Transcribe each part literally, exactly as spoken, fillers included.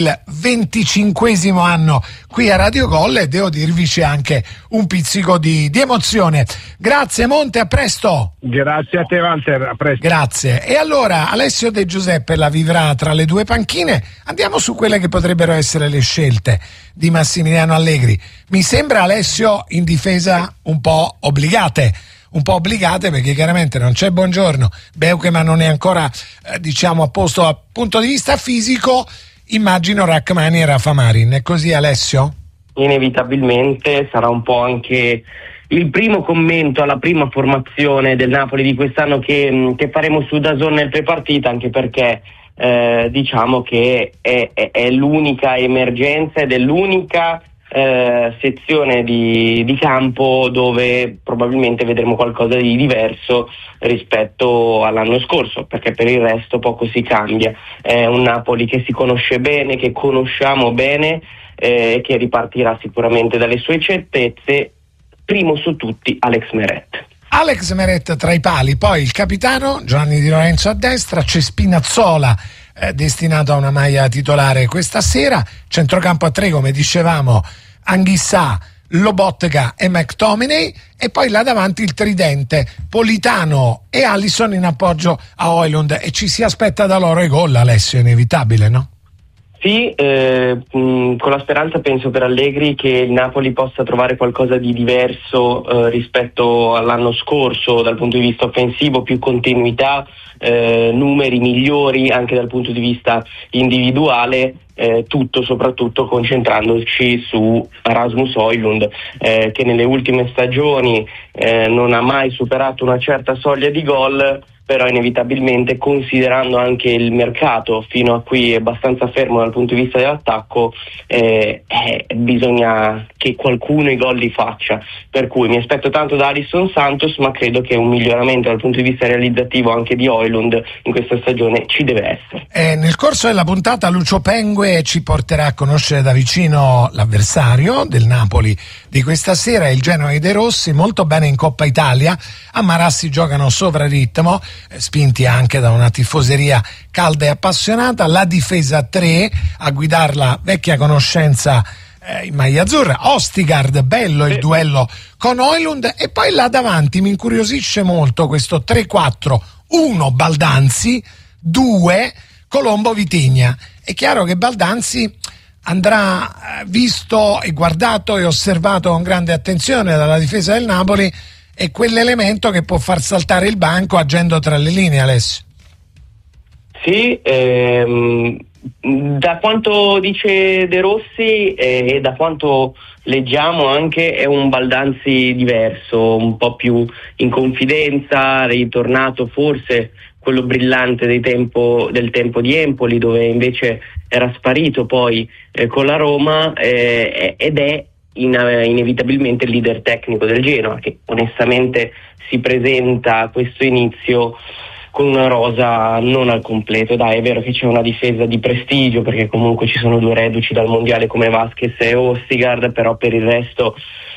il venticinquesimo anno qui a Radio Gol e devo dirvi c'è anche un pizzico di, di emozione. Grazie Monte, a presto. Grazie a te Walter, a presto. Grazie. E allora Alessio De Giuseppe la vivrà tra le due panchine. Andiamo su quelle che potrebbero essere le scelte di Massimiliano Allegri. Mi sembra, Alessio, in difesa un po' obbligate. un po' obbligate perché chiaramente non c'è Buongiorno, Beukema non è ancora eh, diciamo a posto dal punto di vista fisico, immagino Rachmani e Rafa Marin. È così, Alessio? Inevitabilmente sarà un po' anche il primo commento alla prima formazione del Napoli di quest'anno che, che faremo su DAZN nel prepartita, anche perché eh, diciamo che è, è, è l'unica emergenza ed è l'unica Eh, sezione di, di campo dove probabilmente vedremo qualcosa di diverso rispetto all'anno scorso, perché per il resto poco si cambia. È un Napoli che si conosce bene, che conosciamo bene e eh, che ripartirà sicuramente dalle sue certezze, primo su tutti Alex Meret. Alex Meret tra i pali, poi il capitano Giovanni Di Lorenzo a destra, c'è Spinazzola eh, destinato a una maglia titolare questa sera, centrocampo a tre come dicevamo Anghissà, Lobotka e McTominay, e poi là davanti il tridente Politano e Alisson in appoggio a Højlund, e ci si aspetta da loro i gol, Alessio, è inevitabile, no? Sì, eh, mh, con la speranza penso per Allegri che il Napoli possa trovare qualcosa di diverso eh, rispetto all'anno scorso dal punto di vista offensivo, più continuità, eh, numeri migliori anche dal punto di vista individuale, eh, tutto soprattutto concentrandoci su Rasmus Højlund eh, che nelle ultime stagioni eh, non ha mai superato una certa soglia di gol, però inevitabilmente, considerando anche il mercato fino a qui abbastanza fermo dal punto di vista dell'attacco, eh, eh, bisogna che qualcuno i gol li faccia, per cui mi aspetto tanto da Alisson Santos, ma credo che un miglioramento dal punto di vista realizzativo anche di Højlund in questa stagione ci deve essere. Eh, nel corso della puntata Lucio Pengue ci porterà a conoscere da vicino l'avversario del Napoli di questa sera, il Genoa De Rossi, molto bene in Coppa Italia, a Marassi giocano sopra ritmo, spinti anche da una tifoseria calda e appassionata, la difesa tre, a guidarla vecchia conoscenza eh, in maglia azzurra, Ostigard, bello il duello con Højlund, e poi là davanti mi incuriosisce molto questo tre quattro uno Baldanzi, due Colombo Vitigna. È chiaro che Baldanzi andrà visto e guardato e osservato con grande attenzione dalla difesa del Napoli, è quell'elemento che può far saltare il banco agendo tra le linee, Alessio. Sì, ehm, da quanto dice De Rossi e da quanto leggiamo anche è un Baldanzi diverso, un po' più in confidenza, ritornato forse quello brillante dei tempo, del tempo di Empoli, dove invece era sparito poi eh, con la Roma, eh, ed è In, inevitabilmente il leader tecnico del Genoa, che onestamente si presenta a questo inizio con una rosa non al completo. Dai, è vero che c'è una difesa di prestigio, perché comunque ci sono due reduci dal mondiale come Vasquez e Ostigard, però per il resto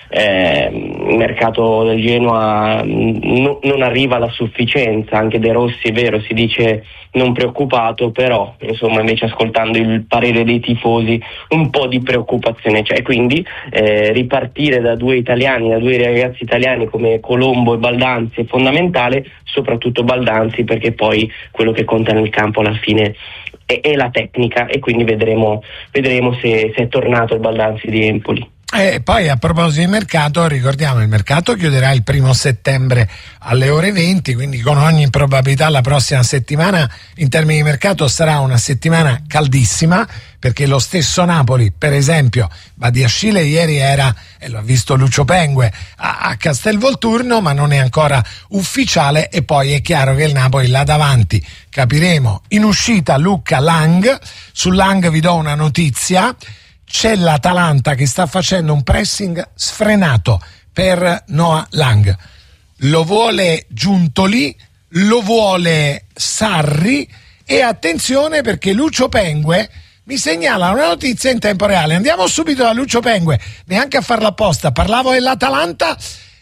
eh, il mercato del Genoa no, non arriva alla sufficienza. Anche De Rossi, è vero, si dice non preoccupato, però insomma invece ascoltando il parere dei tifosi un po' di preoccupazione c'è, quindi eh, ripartire da due italiani, da due ragazzi italiani come Colombo e Baldanzi è fondamentale, soprattutto Baldanzi, perché poi quello che conta nel campo alla fine è, è la tecnica, e quindi vedremo, vedremo se, se è tornato il Baldanzi di Empoli. E poi a proposito di mercato, ricordiamo il mercato chiuderà il primo settembre alle ore venti, quindi con ogni probabilità la prossima settimana in termini di mercato sarà una settimana caldissima, perché lo stesso Napoli, per esempio Badiashile ieri era, e lo ha visto Lucio Pengue, a, a Castelvolturno, ma non è ancora ufficiale, e poi è chiaro che il Napoli là davanti capiremo. In uscita Luca Lang, su Lang vi do una notizia: c'è l'Atalanta che sta facendo un pressing sfrenato per Noah Lang, lo vuole Giuntoli, lo vuole Sarri, e attenzione perché Lucio Pengue mi segnala una notizia in tempo reale. Andiamo subito da Lucio Pengue, neanche a farla apposta, parlavo dell'Atalanta,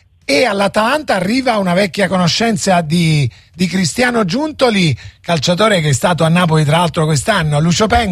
e all'Atalanta arriva una vecchia conoscenza di, di Cristiano Giuntoli, calciatore che è stato a Napoli tra l'altro quest'anno. Lucio Pengue.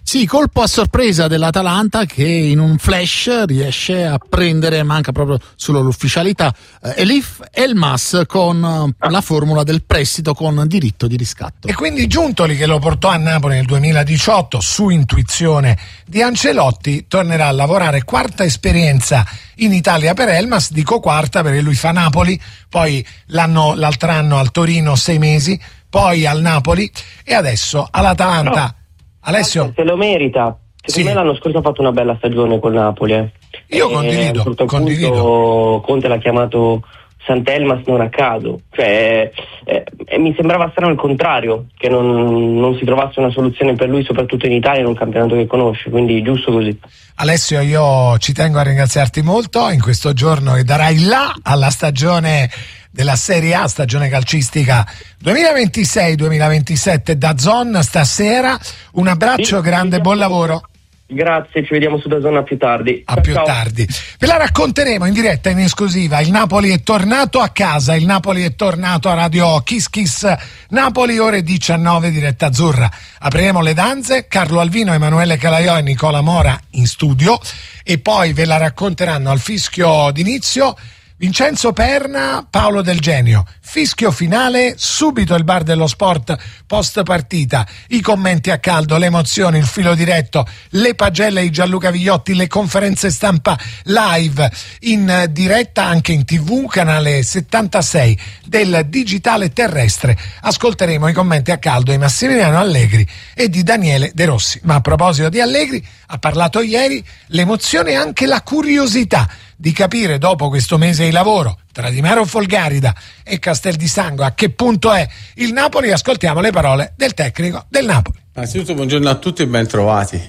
Sì, colpo a sorpresa dell'Atalanta che in un flash riesce a prendere, manca proprio solo l'ufficialità, eh, Elif Elmas con eh, la formula del prestito con diritto di riscatto. E quindi Giuntoli, che lo portò a Napoli nel duemiladiciotto su intuizione di Ancelotti, tornerà a lavorare, quarta esperienza in Italia per Elmas, dico quarta perché lui fa Napoli, poi l'anno, l'altro anno al Torino sei mesi, poi al Napoli e adesso all'Atalanta. No. Alessio? Se lo merita. Secondo Sì. me l'anno scorso ha fatto una bella stagione col Napoli. Eh. Io E condivido, a un certo condivido. punto Conte l'ha chiamato Sant'Elmas non a caso. Cioè, eh, eh, mi sembrava strano il contrario, che non, non si trovasse una soluzione per lui, soprattutto in Italia, in un campionato che conosce, quindi giusto così. Alessio, io ci tengo a ringraziarti molto in questo giorno che darai là alla stagione della Serie A, stagione calcistica duemilaventisei duemilaventisette da Zon stasera. Un abbraccio, Sì, grande, sì, buon sì. lavoro. Grazie, ci vediamo su DAZN più tardi. A Ciao, più ciao. tardi. Ve la racconteremo in diretta, in esclusiva. Il Napoli è tornato a casa, il Napoli è tornato a Radio Kiss Kiss Napoli, ore diciannove, diretta azzurra. Apriremo le danze, Carlo Alvino, Emanuele Calaiò e Nicola Mora in studio e poi ve la racconteranno al fischio d'inizio Vincenzo Perna, Paolo Del Genio. Fischio finale, subito il bar dello sport post partita, i commenti a caldo, le emozioni, il filo diretto, le pagelle di Gianluca Vigliotti, le conferenze stampa live in diretta anche in tivù, canale settantasei del digitale terrestre. Ascolteremo i commenti a caldo di Massimiliano Allegri e di Daniele De Rossi. Ma a proposito di Allegri, ha parlato ieri, l'emozione e anche la curiosità di capire dopo questo mese di lavoro tra Di Maro Folgarida e Castel di Sangro a che punto è il Napoli. Ascoltiamo le parole del tecnico del Napoli. Innanzitutto buongiorno a tutti e ben trovati.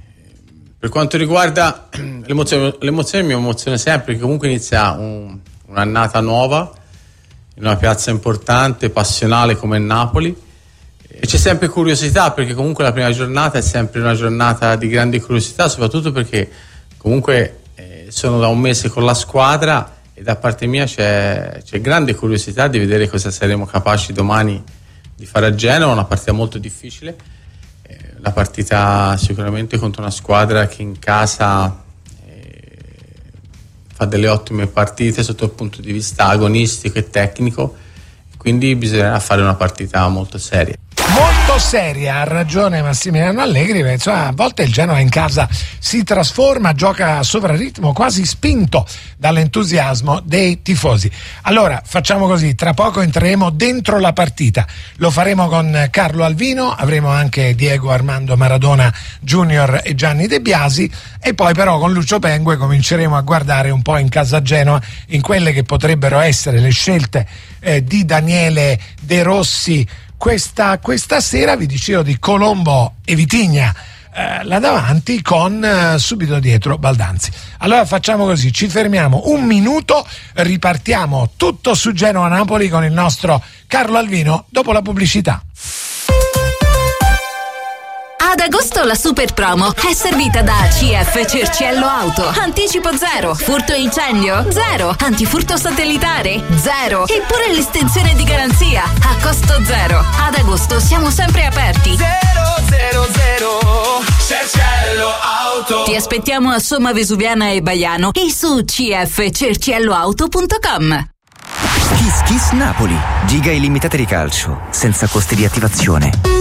Per quanto riguarda l'emozione, l'emozione mi emoziona sempre perché comunque inizia un, un'annata nuova in una piazza importante, passionale come Napoli, e c'è sempre curiosità perché comunque la prima giornata è sempre una giornata di grande curiosità, soprattutto perché comunque sono da un mese con la squadra e da parte mia c'è, c'è grande curiosità di vedere cosa saremo capaci domani di fare a Genova, una partita molto difficile, eh, la partita sicuramente contro una squadra che in casa eh, fa delle ottime partite sotto il punto di vista agonistico e tecnico, quindi bisognerà fare una partita molto seria. Molto seria, ha ragione Massimiliano Allegri, perché, insomma, a volte il Genoa in casa si trasforma, gioca a sovraritmo, quasi spinto dall'entusiasmo dei tifosi. Allora facciamo così, tra poco entreremo dentro la partita, lo faremo con Carlo Alvino, avremo anche Diego Armando Maradona Junior e Gianni De Biasi e poi però con Lucio Pengue cominceremo a guardare un po' in casa Genoa in quelle che potrebbero essere le scelte eh, di Daniele De Rossi. Questa, questa sera vi dicevo di Colombo e Vitigna eh, là davanti con eh, subito dietro Baldanzi. Allora facciamo così, ci fermiamo un minuto, ripartiamo tutto su Genoa Napoli con il nostro Carlo Alvino dopo la pubblicità. Ad agosto la super promo è servita da C F Cerciello Auto. Anticipo zero, furto e incendio zero, antifurto satellitare zero, eppure l'estensione di garanzia a costo zero. Ad agosto siamo sempre aperti. zero zero zero Cerciello Auto. Ti aspettiamo a Somma Vesuviana e Baiano e su c f cerciello auto punto com. Kiss Kiss Napoli. Giga illimitate di calcio, senza costi di attivazione.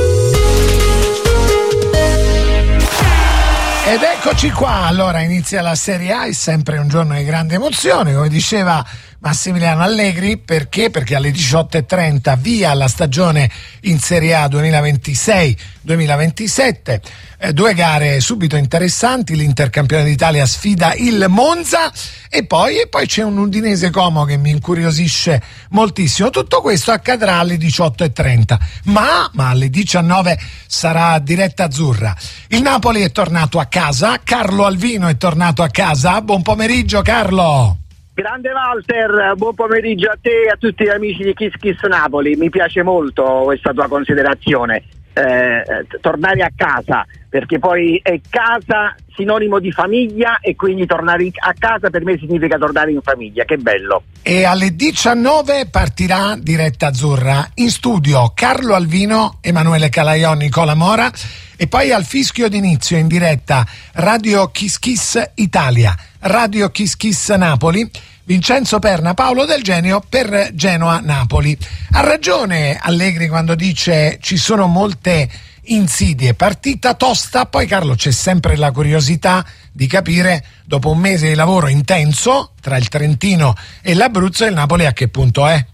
Ed eccoci qua, allora inizia la Serie A, è sempre un giorno di grande emozione, come diceva Massimiliano Allegri, perché? Perché alle diciotto e trenta via la stagione in Serie A duemilaventisei duemilaventisette, eh, due gare subito interessanti, l'Inter campione d'Italia sfida il Monza e poi, e poi c'è un Udinese Como che mi incuriosisce moltissimo. Tutto questo accadrà alle diciotto e trenta, ma, ma alle diciannove sarà diretta azzurra. Il Napoli è tornato a casa, Carlo Alvino è tornato a casa, buon pomeriggio Carlo. Grande Walter, buon pomeriggio a te e a tutti gli amici di Kiss Kiss Napoli. Mi piace molto questa tua considerazione. eh, tornare a casa, perché poi è casa sinonimo di famiglia, e quindi tornare a casa per me significa tornare in famiglia. Che bello. E alle diciannove partirà Diretta Azzurra. In studio Carlo Alvino, Emanuele Calaiò, Nicola Mora, e poi al fischio d'inizio in diretta Radio Kiss Kiss Italia, Radio Kiss Kiss Napoli, Vincenzo Perna, Paolo Del Genio per Genoa-Napoli. Ha ragione Allegri quando dice ci sono molte insidie, partita tosta. Poi Carlo, c'è sempre la curiosità di capire, dopo un mese di lavoro intenso tra il Trentino e l'Abruzzo, il Napoli a che punto è.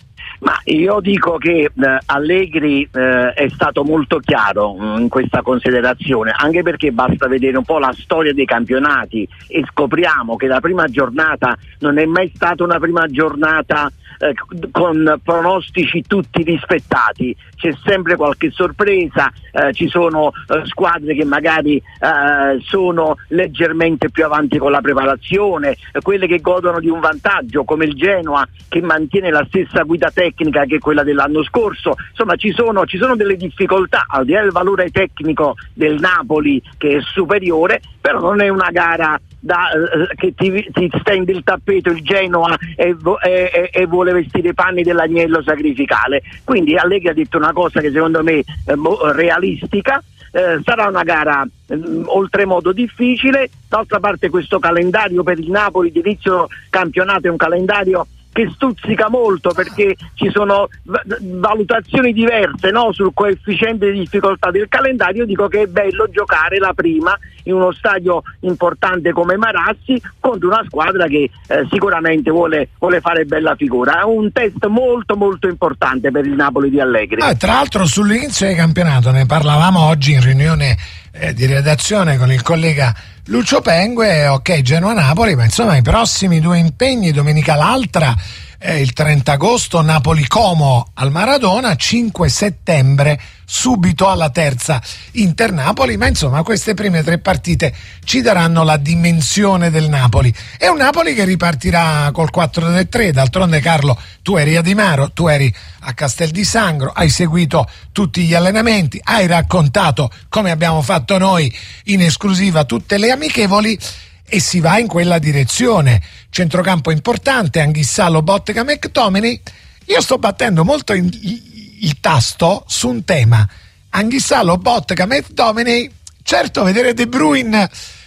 Ma io dico che eh, Allegri eh, è stato molto chiaro mh, in questa considerazione, anche perché basta vedere un po' la storia dei campionati e scopriamo che la prima giornata non è mai stata una prima giornata eh, con pronostici tutti rispettati. C'è sempre qualche sorpresa, eh, ci sono eh, squadre che magari eh, sono leggermente più avanti con la preparazione, eh, quelle che godono di un vantaggio come il Genoa, che mantiene la stessa guida tecnica che quella dell'anno scorso. Insomma, ci sono, ci sono delle difficoltà, al di là del valore tecnico del Napoli che è superiore, però non è una gara da, eh, che ti, ti stende il tappeto il Genoa e, e, e vuole vestire i panni dell'agnello sacrificale. Quindi Allegri ha detto una cosa che secondo me è realistica. Eh, sarà una gara eh, oltremodo difficile. D'altra parte questo calendario per il Napoli di inizio campionato è un calendario che stuzzica molto, perché ci sono valutazioni diverse, no, sul coefficiente di difficoltà del calendario. Dico che è bello giocare la prima in uno stadio importante come Marassi contro una squadra che eh, sicuramente vuole, vuole fare bella figura. È un test molto molto importante per il Napoli di Allegri. Ah, tra l'altro sull'inizio del campionato ne parlavamo oggi in riunione eh, di redazione con il collega Lucio Pengue. Ok, Genoa-Napoli, ma insomma i prossimi due impegni, domenica l'altra, eh, il trenta agosto Napoli-Como al Maradona, cinque settembre subito alla terza Inter-Napoli. Ma insomma queste prime tre partite ci daranno la dimensione del Napoli. È un Napoli che ripartirà col quattro tre tre. D'altronde Carlo, tu eri a Di Maro, tu eri a Castel di Sangro, hai seguito tutti gli allenamenti, hai raccontato come abbiamo fatto noi in esclusiva tutte le amichevoli, e si va in quella direzione. Centrocampo importante, Anghissà, Lobotka, McTominay. Io sto battendo molto in, il tasto su un tema: Anghissà, Lobotka, McTominay. Certo, vedere De Bruyne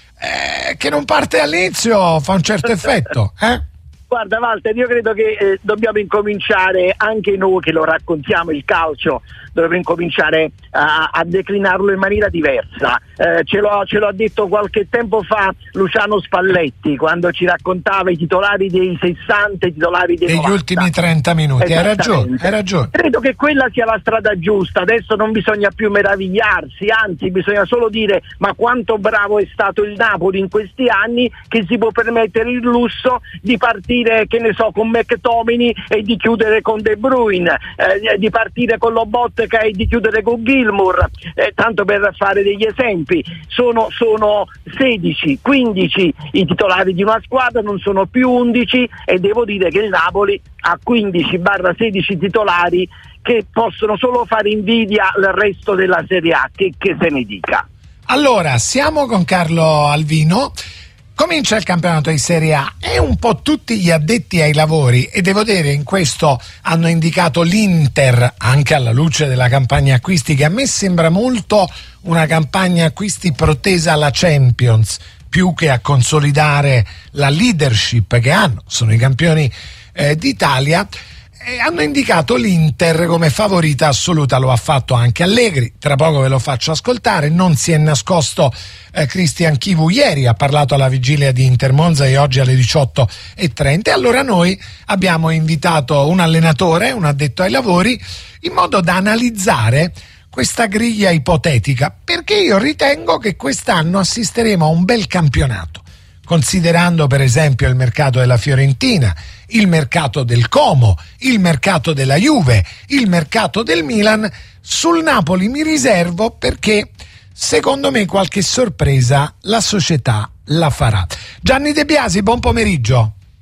eh, che non parte all'inizio fa un certo effetto, eh? Guarda Walter, io credo che eh, dobbiamo incominciare, anche noi che lo raccontiamo il calcio, dobbiamo incominciare a, a declinarlo in maniera diversa. Eh, ce, l'ho, ce l'ho detto qualche tempo fa Luciano Spalletti, quando ci raccontava i titolari dei sessanta, i titolari dei degli novanta. Ultimi trenta minuti. Hai ragione, hai ragione. Credo che quella sia la strada giusta. Adesso non bisogna più meravigliarsi, anzi bisogna solo dire: ma quanto bravo è stato il Napoli in questi anni, che si può permettere il lusso di partire, che ne so, con McTominay e di chiudere con De Bruyne, eh, di partire con Lobotka e di chiudere con Gilmour, eh, tanto per fare degli esempi. Sono, sono sedici quindici i titolari di una squadra, non sono più undici, e devo dire che il Napoli ha quindici sedici titolari che possono solo fare invidia al resto della Serie A, che, che se ne dica. Allora, siamo con Carlo Alvino. Comincia il campionato di Serie A e un po' tutti gli addetti ai lavori, e devo dire in questo hanno indicato l'Inter, anche alla luce della campagna acquisti, che a me sembra molto una campagna acquisti protesa alla Champions, più che a consolidare la leadership che hanno, sono i campioni eh, d'Italia. E hanno indicato l'Inter come favorita assoluta, lo ha fatto anche Allegri, tra poco ve lo faccio ascoltare. Non si è nascosto eh, Christian Chivu, ieri ha parlato alla vigilia di Inter Monza e oggi alle diciotto e trenta. E allora noi abbiamo invitato un allenatore, un addetto ai lavori, in modo da analizzare questa griglia ipotetica, perché io ritengo che quest'anno assisteremo a un bel campionato, considerando per esempio il mercato della Fiorentina, il mercato del Como, il mercato della Juve, il mercato del Milan. Sul Napoli mi riservo, perché secondo me qualche sorpresa la società la farà. Gianni De Biasi, buon pomeriggio.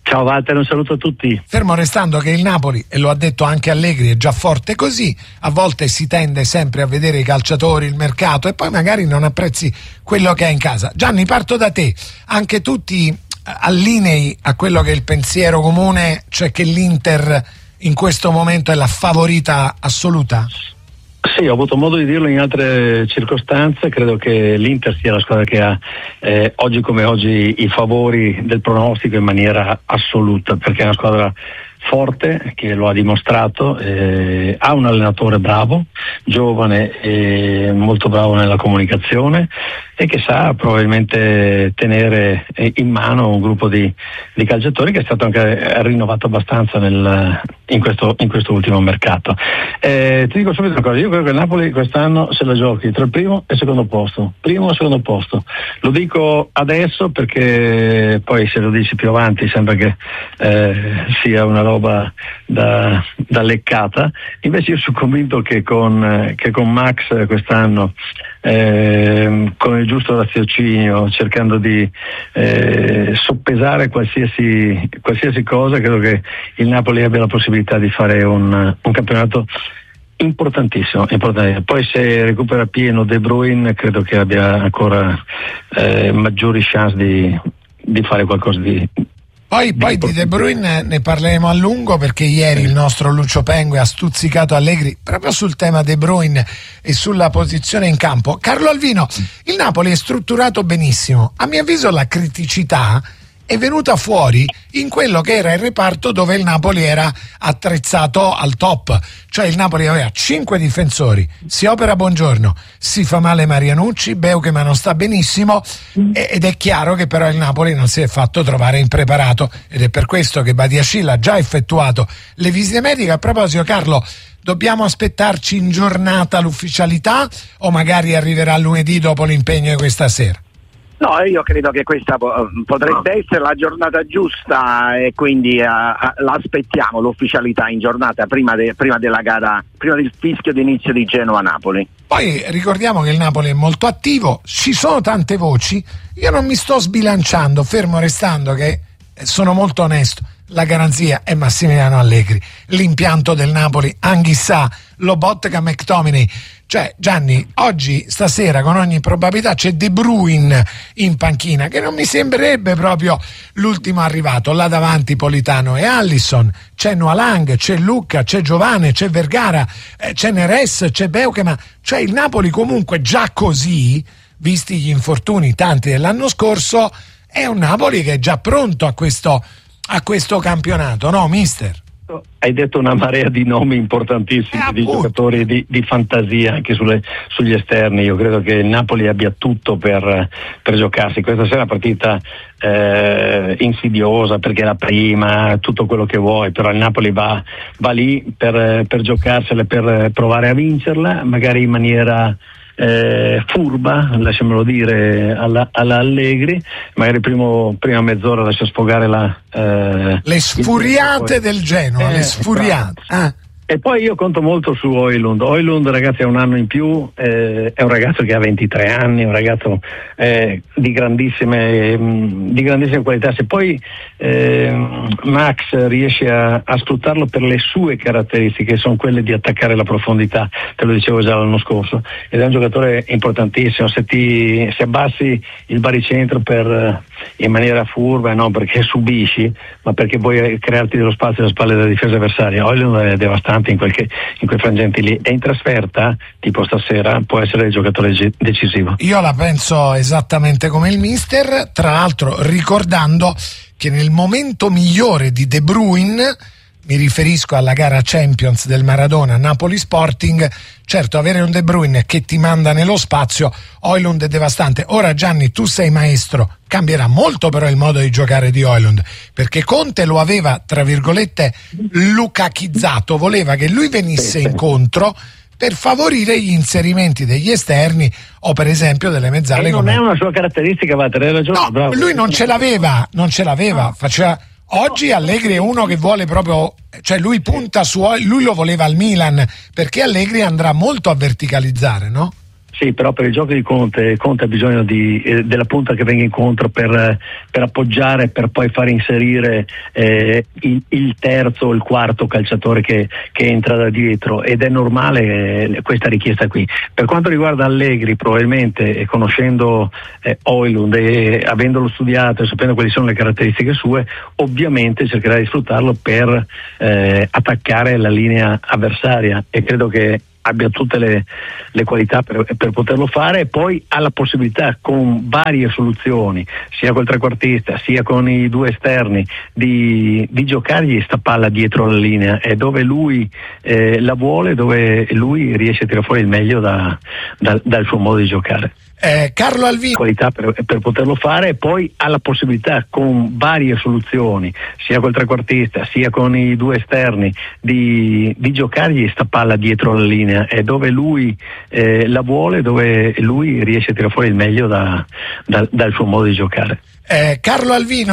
Ciao Walter, un saluto a tutti. Fermo restando che il Napoli, e lo ha detto anche Allegri, è già forte così, a volte si tende sempre a vedere i calciatori, il mercato, e poi magari non apprezzi quello che hai in casa. Gianni, parto da te. Anche tu ti allinei a quello che è il pensiero comune, cioè che l'Inter in questo momento è la favorita assoluta? Sì, ho avuto modo di dirlo in altre circostanze. Credo che l'Inter sia la squadra che ha eh, oggi come oggi i favori del pronostico in maniera assoluta, perché è una squadra forte, che lo ha dimostrato, eh, ha un allenatore bravo, giovane e molto bravo nella comunicazione, e che sa probabilmente tenere in mano un gruppo di, di calciatori che è stato anche rinnovato abbastanza nel, in, questo, in questo ultimo mercato. Eh, ti dico subito una cosa, io credo che il Napoli quest'anno se la giochi tra il primo e il secondo posto, primo e secondo posto. Lo dico adesso perché poi se lo dici più avanti sembra che eh, sia una roba da, da leccata. Invece io sono convinto che con, che con Max quest'anno, eh, con il giusto raziocinio, cercando di eh, soppesare qualsiasi, qualsiasi cosa, credo che il Napoli abbia la possibilità di fare un, un campionato importantissimo, importantissimo. Poi se recupera pieno De Bruyne credo che abbia ancora eh, maggiori chance di, di fare qualcosa di Poi, poi di De Bruyne ne parleremo a lungo, perché ieri il nostro Lucio Pengue ha stuzzicato Allegri proprio sul tema De Bruyne e sulla posizione in campo. Carlo Alvino, il Napoli è strutturato benissimo. A mio avviso la criticità è venuta fuori in quello che era il reparto dove il Napoli era attrezzato al top, cioè il Napoli aveva cinque difensori, si opera Buongiorno, si fa male Marianucci, Beukema non sta benissimo, ed è chiaro che però il Napoli non si è fatto trovare impreparato, ed è per questo che Badiashile ha già effettuato le visite mediche. A proposito, Carlo, dobbiamo aspettarci in giornata l'ufficialità o magari arriverà lunedì dopo l'impegno di questa sera? No, io credo che questa potrebbe essere la giornata giusta, e quindi uh, l'aspettiamo l'ufficialità in giornata prima, de, prima della gara, prima del fischio d'inizio di Genoa-Napoli. Poi ricordiamo che il Napoli è molto attivo, ci sono tante voci, io non mi sto sbilanciando, fermo restando che sono molto onesto. La garanzia è Massimiliano Allegri, l'impianto del Napoli Anghissà, Lobotka, McTominay. Cioè, Gianni, oggi, stasera, con ogni probabilità c'è De Bruyne in panchina, che non mi sembrerebbe proprio l'ultimo arrivato. Là davanti Politano e Alisson, c'è Noalang, c'è Lucca, c'è Giovane, c'è Vergara, eh, c'è Neres, c'è Beukema. Cioè il Napoli comunque già così, visti gli infortuni tanti dell'anno scorso, è un Napoli che è già pronto a questo, a questo campionato, no, mister? Hai detto una marea di nomi importantissimi, eh, di giocatori di, di fantasia anche sulle, sugli esterni. Io credo che il Napoli abbia tutto per, per giocarsi. Questa sera è una partita eh, insidiosa, perché è la prima, tutto quello che vuoi, però il Napoli va, va lì per, per giocarsela, per provare a vincerla, magari in maniera Eh, furba, lasciamelo dire, alla, alla Allegri, magari primo, prima mezz'ora lascia sfogare la, eh, le sfuriate poi, del Genoa, eh, le sfuriate. Ah. E poi io conto molto su Højlund. Højlund, ragazzi, ha un anno in più, eh, è un ragazzo che ha ventitré anni, un ragazzo eh, di grandissime mh, di grandissime qualità. Se poi eh, Max riesce a, a sfruttarlo per le sue caratteristiche, sono quelle di attaccare la profondità, te lo dicevo già l'anno scorso, ed è un giocatore importantissimo. Se ti se abbassi il baricentro per in maniera furba, non perché subisci, ma perché vuoi crearti dello spazio alle spalle della difesa avversaria, Højlund è devastante in, quel che, in quei frangenti lì, e in trasferta tipo stasera può essere il giocatore ge- decisivo. Io la penso esattamente come il mister, tra l'altro ricordando che nel momento migliore di De Bruyne, mi riferisco alla gara Champions del Maradona Napoli Sporting, certo avere un De Bruyne che ti manda nello spazio, Højlund è devastante. Ora Gianni, tu sei maestro, cambierà molto però il modo di giocare di Højlund, perché Conte lo aveva tra virgolette lucachizzato, voleva che lui venisse incontro per favorire gli inserimenti degli esterni o per esempio delle mezzale. E non come... è una sua caratteristica, va, hai ragione. No, bravo. Lui non ce l'aveva, non ce l'aveva, no. Faceva... Oggi Allegri è uno che vuole proprio, cioè lui punta su, lui lo voleva al Milan, perché Allegri andrà molto a verticalizzare, no? Sì, però per il gioco di Conte, Conte ha bisogno di, eh, della punta che venga incontro per, per appoggiare, per poi far inserire eh, il, il terzo o il quarto calciatore che, che entra da dietro, ed è normale eh, questa richiesta qui. Per quanto riguarda Allegri, probabilmente eh, conoscendo eh, Højlund e avendolo studiato e sapendo quali sono le caratteristiche sue, ovviamente cercherà di sfruttarlo per eh, attaccare la linea avversaria, e credo che abbia tutte le, le qualità per, per poterlo fare, e poi ha la possibilità, con varie soluzioni, sia col trequartista sia con i due esterni, di, di giocargli sta palla dietro la linea, e dove lui eh, la vuole, dove lui riesce a tirare fuori il meglio da, da, dal suo modo di giocare. Eh, Carlo Alvino, qualità per, per poterlo fare, e poi ha la possibilità, con varie soluzioni, sia col trequartista sia con i due esterni, di, di giocargli sta palla dietro la linea, e dove lui eh, la vuole, dove lui riesce a tirare fuori il meglio da, da, dal suo modo di giocare. eh, Carlo Alvino